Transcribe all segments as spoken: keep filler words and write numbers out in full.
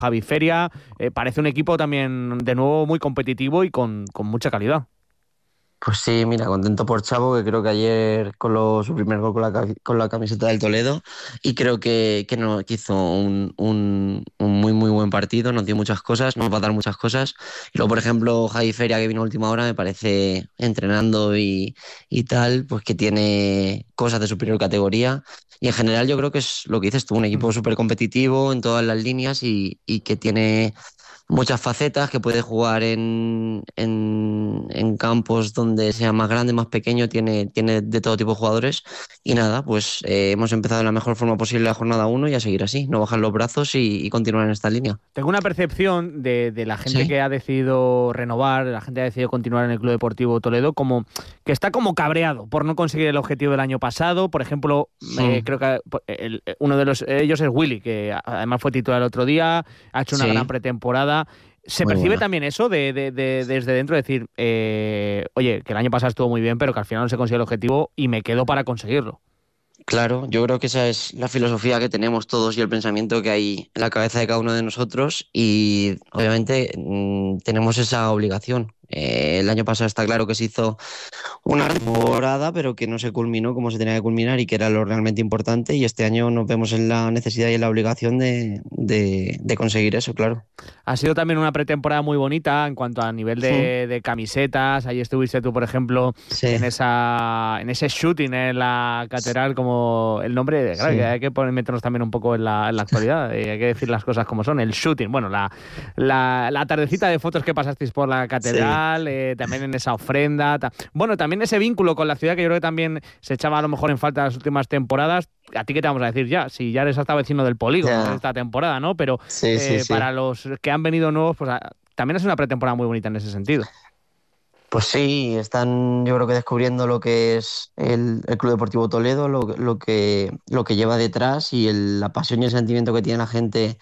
Javi Feria, eh, parece un equipo también de nuevo muy competitivo y con, con mucha calidad. Pues sí, mira, contento por Chavo, que creo que ayer coló su primer gol con la, con la camiseta del Toledo y creo que, que, no, que hizo un, un, un muy muy buen partido, nos dio muchas cosas, nos va a dar muchas cosas. Y luego, por ejemplo, Javi Feria, que vino a última hora, me parece entrenando y, y tal, pues que tiene cosas de superior categoría. Y en general yo creo que es lo que dices tú, un equipo súper competitivo en todas las líneas y, y que tiene muchas facetas, que puede jugar en, en, en campos donde sea más grande, más pequeño, tiene, tiene de todo tipo de jugadores. Y nada, pues eh, hemos empezado de la mejor forma posible la jornada uno y a seguir así, no bajar los brazos y, y continuar en esta línea. Tengo una percepción de, de la gente Sí. que ha decidido renovar, la gente que ha decidido continuar en el Club Deportivo Toledo, como que está como cabreado por no conseguir el objetivo del año pasado. Por ejemplo, eh, Mm. creo que el, uno de los, ellos es Willy, que además fue titular el otro día, ha hecho una gran Sí, pretemporada. ¿Se muy percibe buena. también eso de, de, de- desde dentro? Decir, eh, oye, que el año pasado estuvo muy bien, pero que al final no se consiguió el objetivo y me quedo para conseguirlo. Claro, yo creo que esa es la filosofía que tenemos todos y el pensamiento que hay en la cabeza de cada uno de nosotros y obviamente mm, tenemos esa obligación. Eh, el año pasado está claro que se hizo una temporada, pero que no se culminó como se tenía que culminar y que era lo realmente importante. Y este año nos vemos en la necesidad y en la obligación de, de, de conseguir eso, claro. Ha sido también una pretemporada muy bonita en cuanto a nivel Mm. de, de camisetas. Ahí estuviste tú, por ejemplo, Sí, en esa en ese shooting en la catedral, como el nombre, claro, que sí, hay que poner- meternos también un poco en la, en la actualidad, y hay que decir las cosas como son. El shooting, bueno, la, la, la tardecita de fotos que pasasteis por la sí. catedral, eh, también en esa ofrenda. ta- Bueno, también ese vínculo con la ciudad que yo creo que también se echaba a lo mejor en falta en las últimas temporadas. ¿A ti qué te vamos a decir ya? Si ya eres hasta vecino del polígono Ya, esta temporada, ¿no? Pero sí, sí, eh, sí. para los que han venido nuevos, pues a- también es una pretemporada muy bonita en ese sentido. Pues sí, están yo creo que descubriendo lo que es el, el Club Deportivo Toledo, lo, lo que, lo que lleva detrás y el- la pasión y el sentimiento que tiene la gente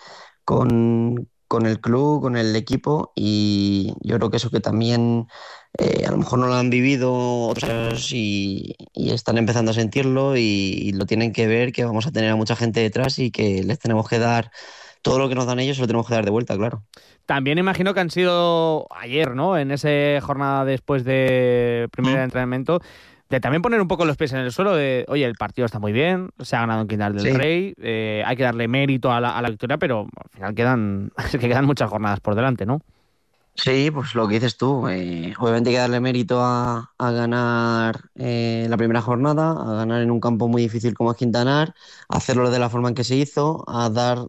con, con el club, con el equipo y yo creo que eso que también eh, a lo mejor no lo han vivido otros y, y están empezando a sentirlo y, y lo tienen que ver, que vamos a tener a mucha gente detrás y que les tenemos que dar todo lo que nos dan ellos, se lo tenemos que dar de vuelta, claro. También imagino que han sido ayer, ¿no? En esa jornada después de primer Mm. entrenamiento, de también poner un poco los pies en el suelo de, oye, el partido está muy bien, se ha ganado en Quintal del Sí. Rey, eh, hay que darle mérito a la, a la victoria, pero al final quedan, es que quedan muchas jornadas por delante, ¿no? Sí, pues lo que dices tú, eh, obviamente hay que darle mérito a, a ganar eh, la primera jornada, a ganar en un campo muy difícil como es Quintanar, a hacerlo de la forma en que se hizo, a dar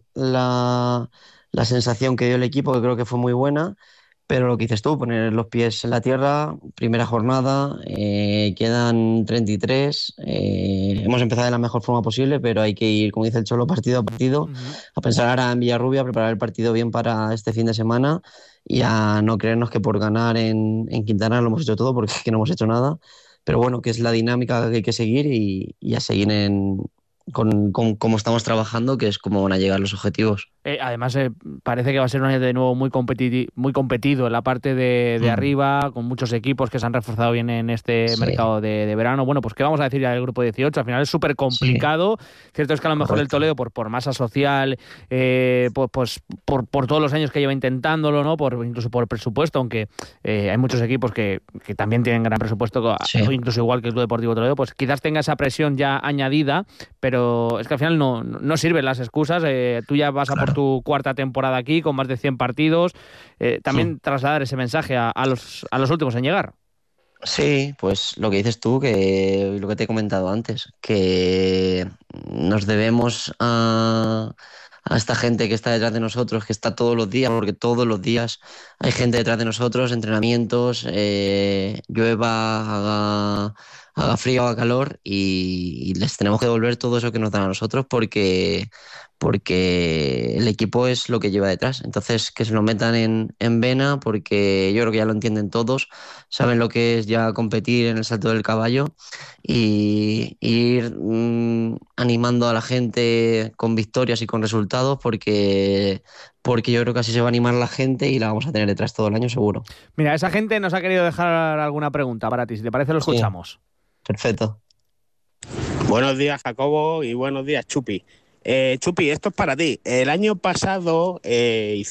la, la sensación que dio el equipo, que creo que fue muy buena, pero lo que dices tú, poner los pies en la tierra, primera jornada, eh, quedan treinta y tres, eh, hemos empezado de la mejor forma posible, pero hay que ir, como dice el Cholo, partido a partido, Ujú. a pensar ahora en Villarrubia, a preparar el partido bien para este fin de semana y a no creernos que por ganar en, en Quintana lo hemos hecho todo, porque es que no hemos hecho nada. Pero bueno, que es la dinámica que hay que seguir y, y a seguir en, con, con cómo estamos trabajando, que es cómo van a llegar los objetivos. Eh, además, eh, parece que va a ser un año de nuevo muy, competi- muy competido en la parte de, de Mm. arriba, con muchos equipos que se han reforzado bien en este Sí, mercado de, de verano. Bueno, pues ¿qué vamos a decir ya del grupo dieciocho? Al final es súper sí, complicado. Cierto es que a lo mejor el correcto. Toledo, por, por masa social, eh, pues, pues por, por todos los años que lleva intentándolo, ¿no? Por, incluso por presupuesto, aunque eh, hay muchos equipos que, que también tienen gran presupuesto, Sí, o incluso igual que el Club Deportivo Toledo, pues quizás tenga esa presión ya añadida, pero es que al final no, no sirven las excusas. Eh, tú ya vas a por claro. tu cuarta temporada aquí con más de cien partidos. Eh, Mm. también trasladar ese mensaje a, a, los, a los últimos en llegar. Sí, pues lo que dices tú, que lo que te he comentado antes, que nos debemos a, a esta gente que está detrás de nosotros, que está todos los días, porque todos los días hay gente detrás de nosotros, entrenamientos, eh, llueva, haga, haga frío, haga calor, y, y les tenemos que devolver todo eso que nos dan a nosotros porque, porque el equipo es lo que lleva detrás. Entonces, que se lo metan en, en vena, porque yo creo que ya lo entienden todos, saben lo que es ya competir en el salto del caballo y, y ir mm, animando a la gente con victorias y con resultados porque, porque yo creo que así se va a animar la gente y la vamos a tener detrás todo el año seguro. Mira, esa gente nos ha querido dejar alguna pregunta para ti. Si te parece, lo Sí, escuchamos. perfecto. Buenos días, Jacobo, y buenos días, Chupi. Eh, Chupi, esto es para ti. El año pasado eh,